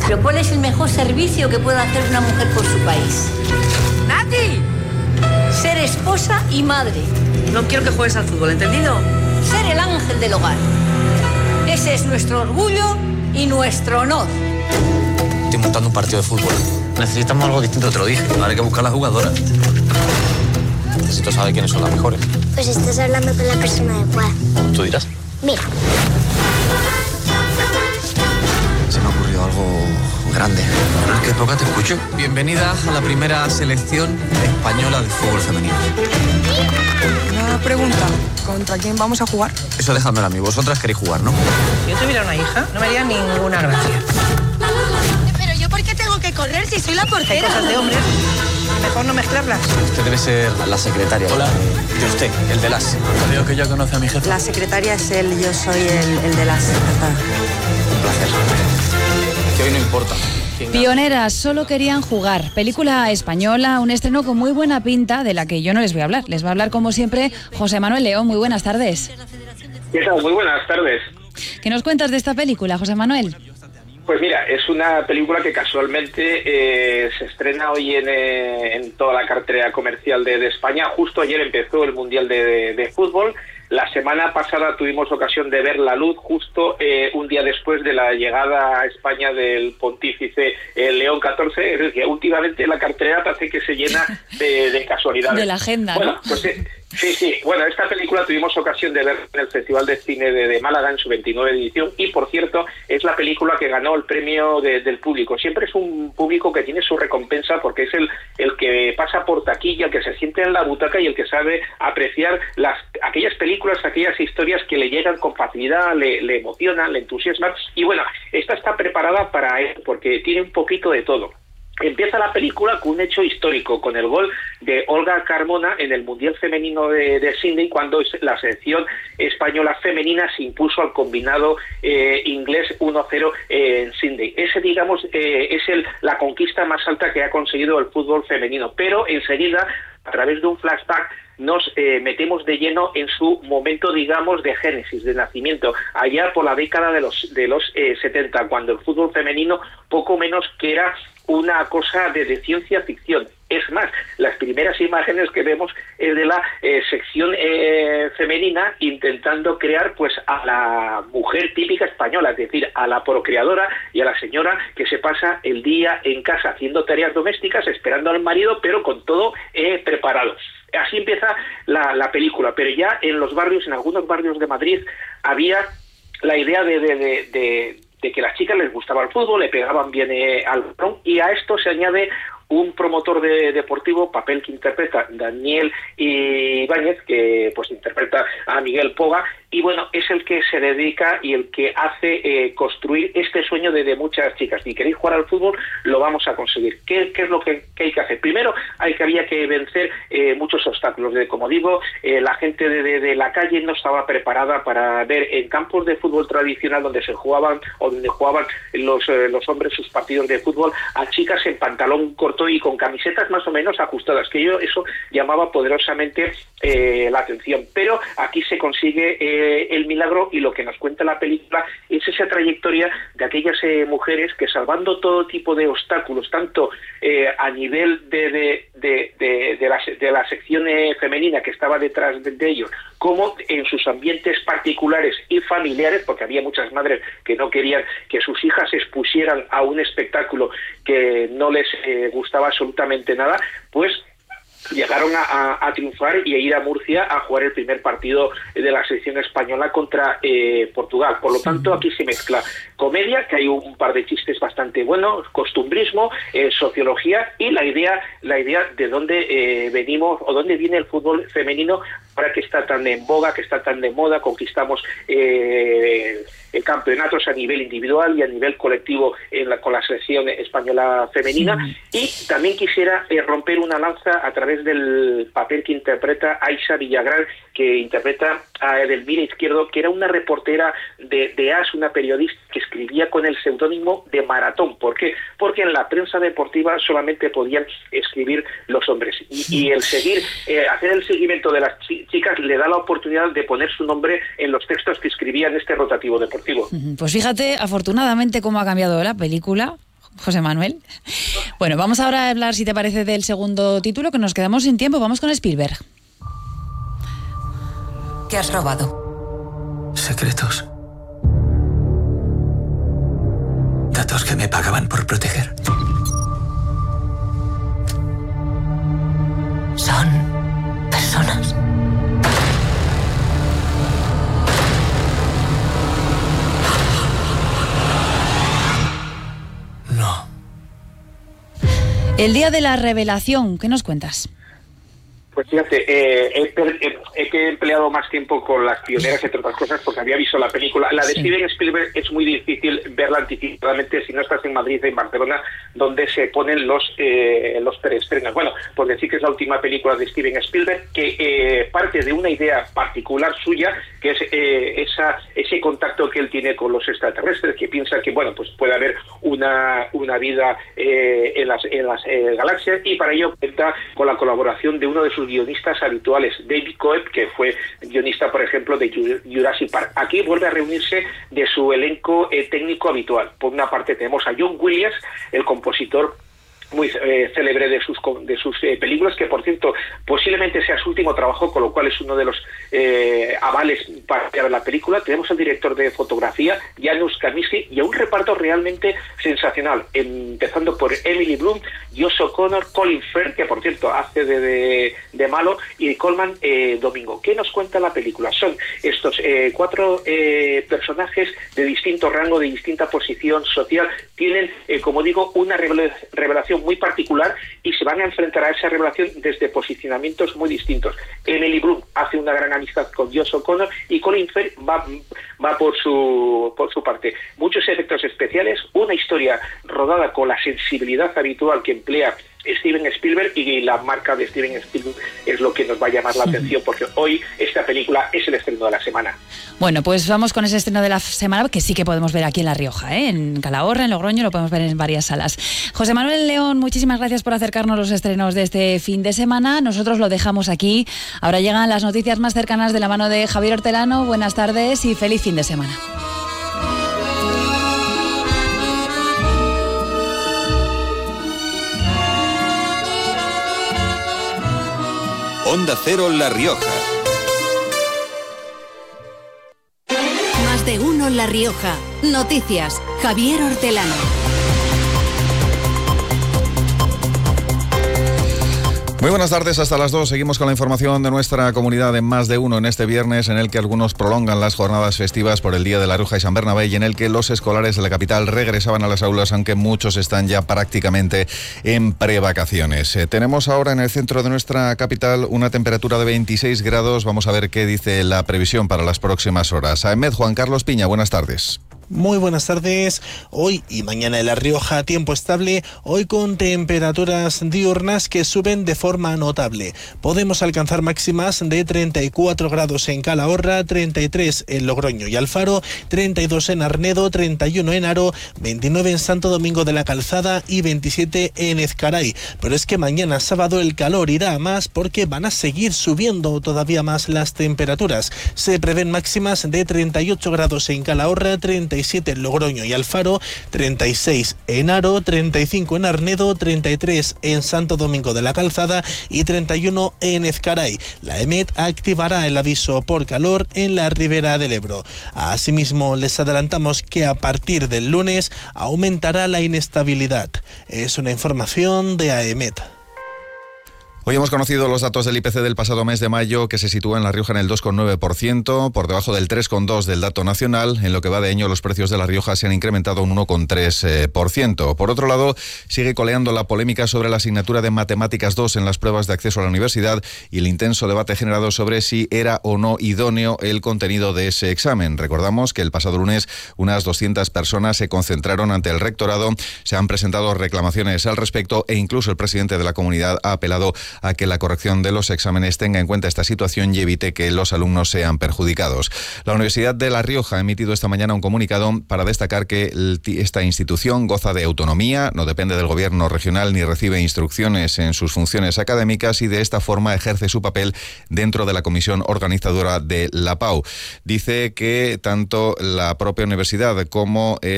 Pero ¿cuál es el mejor servicio que puede hacer una mujer por su país? ¡Nati! Ser esposa y madre. No quiero que juegues al fútbol, ¿entendido? Ser el ángel del hogar. Ese es nuestro orgullo y nuestro honor. Estoy montando un partido de fútbol. Necesitamos algo distinto, te lo dije. Ahora hay que buscar a las jugadoras. Necesito saber quiénes son las mejores. Pues estás hablando con la persona adecuada. Tú dirás. Mira. Se me ha ocurrido algo grande. ¿En qué época te escucho? Bienvenida a la primera selección española de fútbol femenino. Una pregunta. ¿Contra quién vamos a jugar? Eso dejádmelo a mí. Vosotras queréis jugar, ¿no? Si yo tuviera una hija, no me haría ninguna gracia. Pero yo, ¿por qué tengo que correr si soy la Hay portera? cosas de hombres. Mejor no mezclarlas. Usted debe ser la secretaria. Hola. De usted, el de las. Creo que ya conoce a mi jefe. La secretaria es él, yo soy el de la secretaria. Un placer. Que hoy no importa. Pioneras, solo querían jugar. Película española, un estreno con muy buena pinta, de la que yo no les voy a hablar. Les va a hablar, como siempre, José Manuel León. Muy buenas tardes. ¿Qué tal? Muy buenas tardes. ¿Qué nos cuentas de esta película, José Manuel? Pues mira, es una película que casualmente se estrena hoy en toda la cartelera comercial de España. Justo ayer empezó el Mundial de Fútbol. La semana pasada tuvimos ocasión de ver la luz justo un día después de la llegada a España del pontífice León XIV. Es decir, últimamente la cartelera parece que se llena de casualidades. De la agenda, bueno, ¿no? Pues, sí. Bueno, esta película tuvimos ocasión de ver en el Festival de Cine de Málaga en su 29 edición y, por cierto, es la película que ganó el premio del público. Siempre es un público que tiene su recompensa porque es el que pasa por taquilla, el que se siente en la butaca y el que sabe apreciar aquellas películas, aquellas historias que le llegan con facilidad, le emocionan, le entusiasman. Y bueno, esta está preparada para eso porque tiene un poquito de todo. Empieza la película con un hecho histórico, con el gol de Olga Carmona en el Mundial Femenino de Sydney, cuando la selección española femenina se impuso al combinado inglés 1-0 en Sydney. Ese, digamos, es la conquista más alta que ha conseguido el fútbol femenino. Pero enseguida, a través de un flashback, nos metemos de lleno en su momento, digamos, de génesis, de nacimiento, allá por la década de los 70, cuando el fútbol femenino poco menos que era una cosa de ciencia ficción. Es más, las primeras imágenes que vemos es de la sección femenina intentando crear pues a la mujer típica española, es decir, a la procreadora y a la señora que se pasa el día en casa haciendo tareas domésticas, esperando al marido, pero con todo preparado. Así empieza la película, pero ya en los barrios, en algunos barrios de Madrid, había la idea de que a las chicas les gustaba el fútbol, le pegaban bien al balón, y a esto se añade un promotor deportivo, papel que interpreta Daniel Ibáñez, que pues interpreta a Miguel Poga, y bueno, es el que se dedica y el que hace construir este sueño de muchas chicas. Si queréis jugar al fútbol, lo vamos a conseguir. ¿Qué es lo que hay que hacer? Primero, había que vencer muchos obstáculos. Como digo, la gente de la calle no estaba preparada para ver en campos de fútbol tradicional donde se jugaban o donde jugaban los hombres sus partidos de fútbol a chicas en pantalón corto y con camisetas más o menos ajustadas, que eso llamaba poderosamente la atención. Pero aquí se consigue el milagro, y lo que nos cuenta la película es esa trayectoria de aquellas mujeres que, salvando todo tipo de obstáculos, tanto a nivel de la sección femenina que estaba detrás de ellos, como en sus ambientes particulares y familiares, porque había muchas madres que no querían que sus hijas se expusieran a un espectáculo que no les gustaba absolutamente nada, pues llegaron a triunfar y a ir a Murcia a jugar el primer partido de la selección española contra Portugal. Por lo tanto, aquí se mezcla comedia, que hay un par de chistes bastante buenos, costumbrismo, sociología y la idea de dónde venimos o dónde viene el fútbol femenino ahora que está tan en boga, que está tan de moda. Conquistamos campeonatos a nivel individual y a nivel colectivo con la selección española femenina. Sí. Y también quisiera romper una lanza a través del papel que interpreta Aisha Villagrán, que interpreta a Edelmira Izquierdo, que era una reportera de AS, una periodista que escribía con el seudónimo de Maratón. ¿Por qué? Porque en la prensa deportiva solamente podían escribir los hombres. Y el hacer el seguimiento de las chicas le da la oportunidad de poner su nombre en los textos que escribía en este rotativo deportivo. Pues fíjate, afortunadamente, cómo ha cambiado la película, José Manuel. Bueno, vamos ahora a hablar, si te parece, del segundo título, que nos quedamos sin tiempo. Vamos con Spielberg. ¿Qué has robado? Secretos. Datos que me pagaban por proteger. Son personas. No. El día de la revelación, ¿qué nos cuentas? Pues fíjate, he empleado más tiempo con Las Pioneras, entre otras cosas, porque había visto la película. La de Steven Spielberg es muy difícil verla anticipadamente si no estás en Madrid, en Barcelona, donde se ponen los preestrenos. Bueno, pues decir que es la última película de Steven Spielberg, que parte de una idea particular suya, que es ese contacto que él tiene con los extraterrestres, que piensa que, bueno, pues puede haber una vida en las galaxias, y para ello cuenta con la colaboración de uno de sus guionistas habituales, David Coeb, que fue guionista, por ejemplo, de Jurassic Park. Aquí vuelve a reunirse de su elenco técnico habitual. Por una parte tenemos a John Williams, el compositor muy célebre de sus películas, que por cierto posiblemente sea su último trabajo, con lo cual es uno de los avales para la película. Tenemos al director de fotografía, Janusz Kaminski, y a un reparto realmente sensacional, empezando por Emily Blunt, Josh O'Connor, Colin Firth, que por cierto hace de malo, y Colman Domingo. ¿Qué nos cuenta la película? Son estos 4 personajes de distinto rango, de distinta posición social, tienen, como digo, una revelación muy particular y se van a enfrentar a esa revelación desde posicionamientos muy distintos. Emily Blunt hace una gran amistad con Josh O'Connor y Colin Firth va por su parte. Muchos efectos especiales, una historia rodada con la sensibilidad habitual que emplea Steven Spielberg, y la marca de Steven Spielberg es lo que nos va a llamar la atención, porque hoy esta película es el estreno de la semana. Bueno, pues vamos con ese estreno de la semana, que sí que podemos ver aquí en La Rioja, en Calahorra, en Logroño, lo podemos ver en varias salas. José Manuel León, muchísimas gracias por acercarnos los estrenos de este fin de semana. Nosotros lo dejamos aquí. Ahora llegan las noticias más cercanas de la mano de Javier Hortelano. Buenas tardes y feliz fin de semana. Onda Cero La Rioja. Más de uno La Rioja. Noticias. Javier Hortelano. Muy buenas tardes, hasta las 2. Seguimos con la información de nuestra comunidad en Más de Uno en este viernes, en el que algunos prolongan las jornadas festivas por el Día de la Rioja y San Bernabé, y en el que los escolares de la capital regresaban a las aulas, aunque muchos están ya prácticamente en prevacaciones. Tenemos ahora en el centro de nuestra capital una temperatura de 26 grados. Vamos a ver qué dice la previsión para las próximas horas. AEMET, Juan Carlos Piña, buenas tardes. Muy buenas tardes. Hoy y mañana en La Rioja tiempo estable, hoy con temperaturas diurnas que suben de forma notable. Podemos alcanzar máximas de 34 grados en Calahorra, 33 en Logroño y Alfaro, 32 en Arnedo, 31 en Haro, 29 en Santo Domingo de la Calzada y 27 en Ezcaray. Pero es que mañana sábado el calor irá a más, porque van a seguir subiendo todavía más las temperaturas. Se prevén máximas de 38 grados en Calahorra, 37 en Logroño y Alfaro, 36 en Haro, 35 en Arnedo, 33 en Santo Domingo de la Calzada y 31 en Ezcaray. La EMET activará el aviso por calor en la ribera del Ebro. Asimismo, les adelantamos que a partir del lunes aumentará la inestabilidad. Es una información de AEMET. Hoy hemos conocido los datos del IPC del pasado mes de mayo, que se sitúa en La Rioja en el 2,9%, por debajo del 3,2% del dato nacional. En lo que va de año, los precios de La Rioja se han incrementado un 1,3%. Por otro lado, sigue coleando la polémica sobre la asignatura de Matemáticas 2 en las pruebas de acceso a la universidad y el intenso debate generado sobre si era o no idóneo el contenido de ese examen. Recordamos que el pasado lunes unas 200 personas se concentraron ante el rectorado, se han presentado reclamaciones al respecto e incluso el presidente de la comunidad ha apelado a que la corrección de los exámenes tenga en cuenta esta situación y evite que los alumnos sean perjudicados. La Universidad de La Rioja ha emitido esta mañana un comunicado para destacar que esta institución goza de autonomía, no depende del gobierno regional ni recibe instrucciones en sus funciones académicas y de esta forma ejerce su papel dentro de la comisión organizadora de la PAU. Dice que tanto la propia universidad como